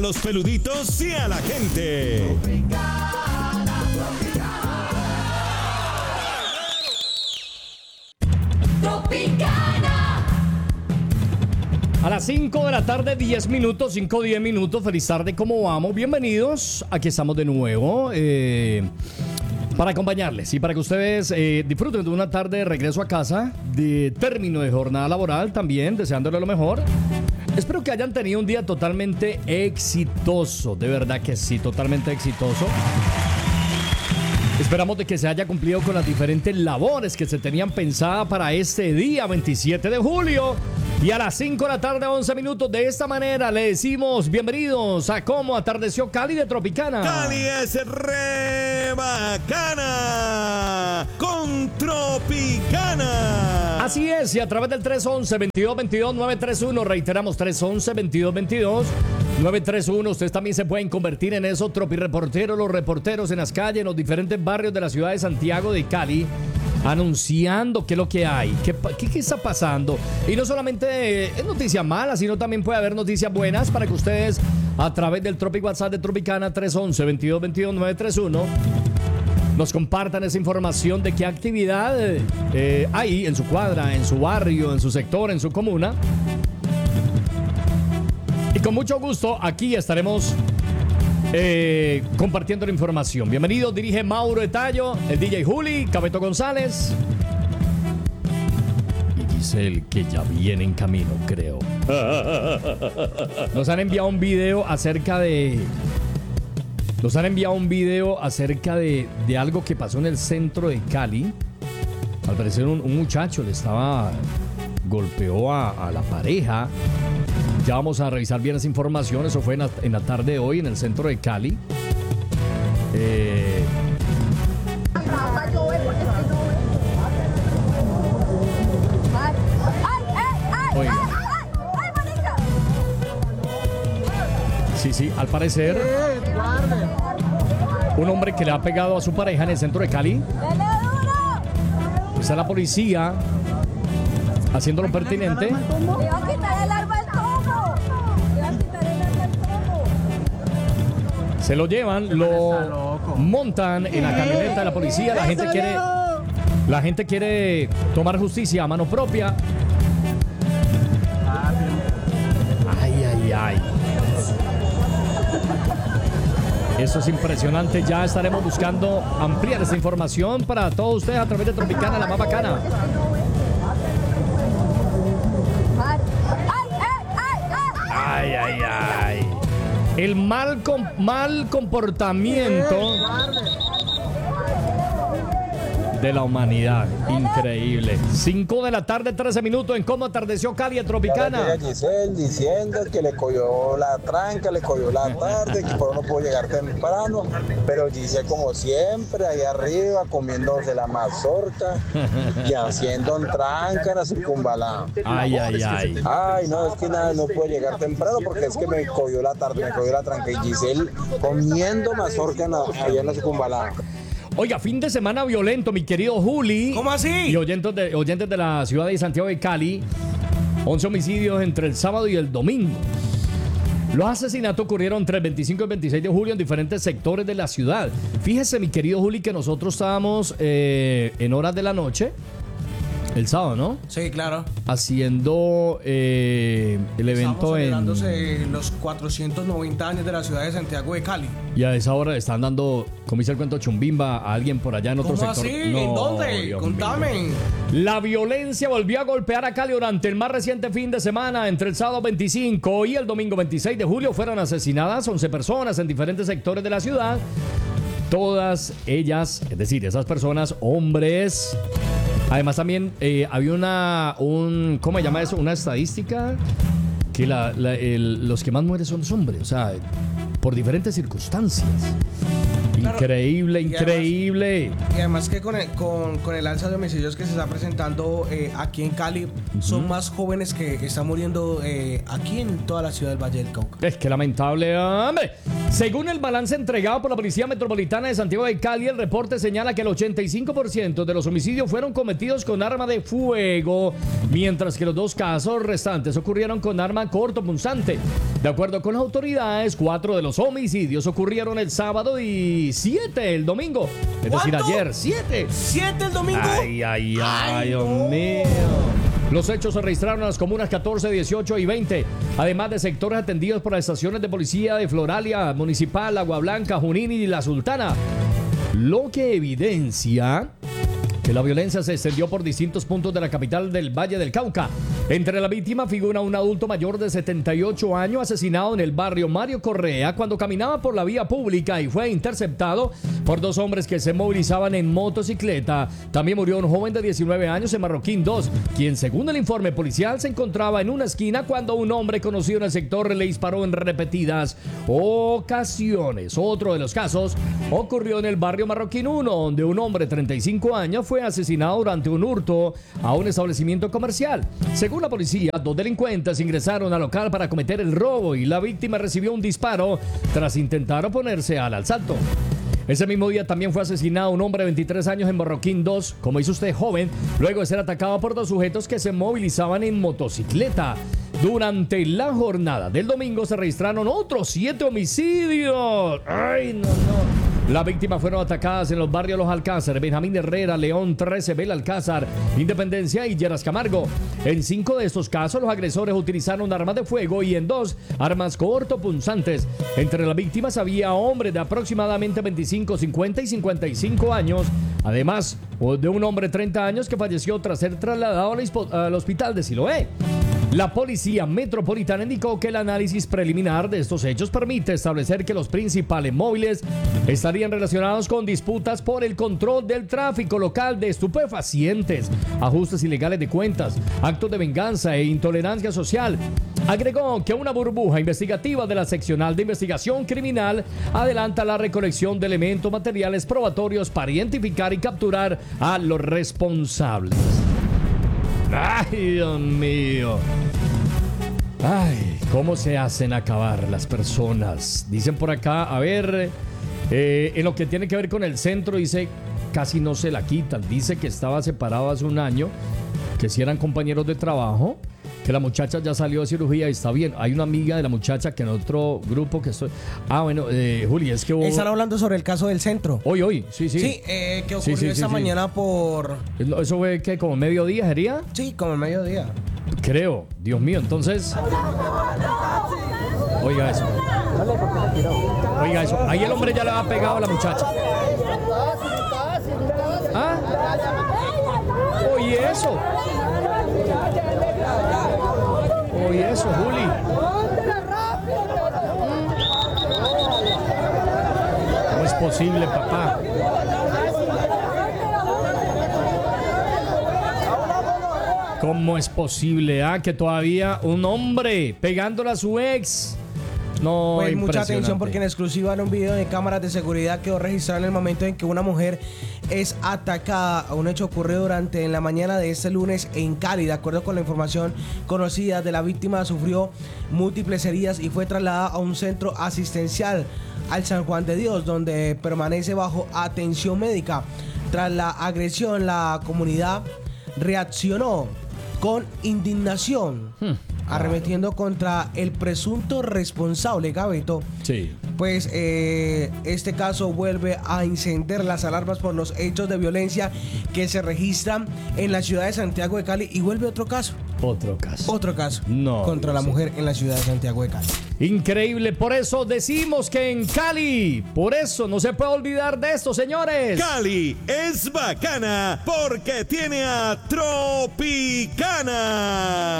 Los peluditos y a la gente. Tropicana. A las 5 de la tarde, 10 minutos, 10 minutos. Feliz tarde, ¿cómo vamos? Bienvenidos. Aquí estamos de nuevo para acompañarles y para que ustedes disfruten de una tarde de regreso a casa, de término de jornada laboral también, deseándole lo mejor. Espero que hayan tenido un día totalmente exitoso, de verdad que sí, totalmente exitoso. Esperamos de que se haya cumplido con las diferentes labores que se tenían pensadas para este día 27 de julio. Y a las 5 de la tarde, 11 minutos, de esta manera le decimos bienvenidos a Cómo Atardeció Cali de Tropicana. Cali es re bacana con Tropicana. Así es, y a través del 311-2222-931, reiteramos 311-2222-931, ustedes también se pueden convertir en esos tropireporteros, los reporteros en las calles, en los diferentes barrios de la ciudad de Santiago de Cali, anunciando qué es lo que hay, qué está pasando. Y no solamente es noticias malas, sino también puede haber noticias buenas para que ustedes, a través del Tropic WhatsApp de Tropicana 311-2222-931, nos compartan esa información de qué actividad hay en su cuadra, en su barrio, en su sector, en su comuna. Y con mucho gusto aquí estaremos compartiendo la información. Bienvenidos, dirige Mauro Etallo, el DJ Juli, Cabeto González y Giselle, que ya viene en camino, creo. Nos han enviado un video acerca de algo que pasó en el centro de Cali. Al parecer un muchacho golpeó a la pareja. Ya vamos a revisar bien esa información. Eso fue en la tarde de hoy en el centro de Cali. Oiga. Sí, al parecer un hombre que le ha pegado a su pareja en el centro de Cali. Está la policía haciendo lo pertinente. Le va a quitar el arma al tomo. Se lo llevan, lo montan en la camioneta de la policía. La gente quiere tomar justicia a mano propia. Ay. Eso es impresionante. Ya estaremos buscando ampliar esta información para todos ustedes a través de Tropicana, la más bacana. Ay. El mal comportamiento de la humanidad. Increíble. 5 de la tarde, 13 minutos en Cómo Atardeció Cali de Tropicana. Llega Giselle diciendo que le cogió la tranca, le cogió la tarde, que por eso no pudo llegar temprano. Pero Giselle, como siempre, ahí arriba, comiéndose la mazorca y haciendo un tranca en la circunvalada. Ay. Ay, no, es que nada, no puede llegar temprano porque es que me cogió la tarde, me cogió la tranca. Y Giselle comiendo mazorca allá en la circunvalada. Oiga, fin de semana violento, mi querido Juli. ¿Cómo así? Y oyentes de la ciudad de Santiago de Cali. 11 homicidios entre el sábado y el domingo. Los asesinatos ocurrieron entre el 25 y el 26 de julio en diferentes sectores de la ciudad. Fíjese, mi querido Juli, que nosotros estábamos en horas de la noche, el sábado, ¿no? Sí, claro. Haciendo el evento celebrándose los 490 años de la ciudad de Santiago de Cali. Y a esa hora le están dando, como dice el cuento, chumbimba a alguien por allá en otro ¿Cómo sector. así? ¿En dónde? Dios Contame. mío. La violencia volvió a golpear a Cali durante el más reciente fin de semana. Entre el sábado 25 y el domingo 26 de julio fueron asesinadas 11 personas en diferentes sectores de la ciudad. Todas ellas, es decir, esas personas, hombres. Además también había ¿cómo se llama eso? Una estadística que los que más mueren son los hombres, o sea, por diferentes circunstancias. Increíble, increíble. Y además que con el alza de homicidios que se está presentando aquí en Cali, son más jóvenes que están muriendo aquí en toda la ciudad del Valle del Cauca. Es que lamentable, hombre. Según el balance entregado por la Policía Metropolitana de Santiago de Cali, el reporte señala que el 85% de los homicidios fueron cometidos con arma de fuego, mientras que los 2 casos restantes ocurrieron con arma cortopunzante. De acuerdo con las autoridades, 4 de los homicidios ocurrieron el sábado y 7 el domingo. Es decir, ¿Cuánto? ayer, 7. ¿7 el domingo? Ay, Dios mío. Los hechos se registraron en las comunas 14, 18 y 20, además de sectores atendidos por las estaciones de policía de Floralia, Municipal, Agua Blanca, Junín y La Sultana, lo que evidencia que la violencia se extendió por distintos puntos de la capital del Valle del Cauca. Entre la víctima figura un adulto mayor de 78 años asesinado en el barrio Mario Correa cuando caminaba por la vía pública y fue interceptado por 2 hombres que se movilizaban en motocicleta. También murió un joven de 19 años en Marroquín 2, quien según el informe policial se encontraba en una esquina cuando un hombre conocido en el sector le disparó en repetidas ocasiones. Otro de los casos ocurrió en el barrio Marroquín 1, donde un hombre de 35 años fue asesinado durante un hurto a un establecimiento comercial. Según la policía, 2 delincuentes ingresaron al local para cometer el robo y la víctima recibió un disparo tras intentar oponerse al asalto. Ese mismo día también fue asesinado un hombre de 23 años en Marroquín 2, como hizo usted, joven, luego de ser atacado por 2 sujetos que se movilizaban en motocicleta. Durante la jornada del domingo se registraron otros 7 homicidios. ¡Ay, no! Las víctimas fueron atacadas en los barrios Los Alcázares, Benjamín Herrera, León 13, Belalcázar, Independencia y Lleras Camargo. En 5 de estos casos, los agresores utilizaron armas de fuego y en 2, armas cortopunzantes. Entre las víctimas había hombres de aproximadamente 25, 50 y 55 años. Además, de un hombre de 30 años que falleció tras ser trasladado al hospital de Siloé. La Policía Metropolitana indicó que el análisis preliminar de estos hechos permite establecer que los principales móviles estarían relacionados con disputas por el control del tráfico local de estupefacientes, ajustes ilegales de cuentas, actos de venganza e intolerancia social. Agregó que una burbuja investigativa de la Seccional de Investigación Criminal adelanta la recolección de elementos materiales probatorios para identificar y capturar a los responsables. ¡Ay, Dios mío! ¡Ay! ¿Cómo se hacen acabar las personas? Dicen por acá, a ver, en lo que tiene que ver con el centro, dice, casi no se la quitan. Dice que estaba separado hace un año, que si eran compañeros de trabajo, que la muchacha ya salió de cirugía y está bien. Hay una amiga de la muchacha que en otro grupo que estoy... Ah, bueno, Juli, es que hubo... Están hablando sobre el caso del centro. Hoy, sí. Sí, que ocurrió esta mañana por... ¿Eso fue qué? ¿Como mediodía sería? Sí, como mediodía. Creo, Dios mío, entonces... Oiga eso. Ahí el hombre ya le ha pegado a la muchacha. ¿Ah? Oye eso. Oye eso, Juli. ¿Cómo es posible, papá? ¿Cómo es posible, que todavía un hombre pegándole a su ex? No, pues mucha atención porque en exclusiva en un video de cámaras de seguridad quedó registrado en el momento en que una mujer es atacada. Un hecho ocurrió durante la mañana de este lunes en Cali. De acuerdo con la información conocida de la víctima, sufrió múltiples heridas y fue trasladada a un centro asistencial al San Juan de Dios, donde permanece bajo atención médica. Tras la agresión, la comunidad reaccionó con indignación, arremetiendo contra el presunto responsable, Gabito. Sí. Pues este caso vuelve a encender las alarmas por los hechos de violencia que se registran en la ciudad de Santiago de Cali, y vuelve otro caso. Otro caso. No, contra la mujer en la ciudad de Santiago de Cali. Increíble, por eso decimos que en Cali, por eso no se puede olvidar de esto, señores. Cali es bacana porque tiene a Tropicana.